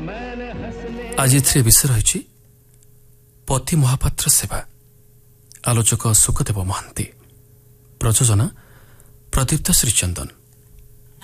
ଆଜି ଏଥିରେ ବିଷୟ ରହିଛି ପତି ମହାପାତ୍ର ସେବା। ଆଲୋଚକ ସୁକଦେବ ମହାନ୍ତି, ପ୍ରଯୋଜନା ପ୍ରଦୀପ୍ତ ଶ୍ରୀଚନ୍ଦନ।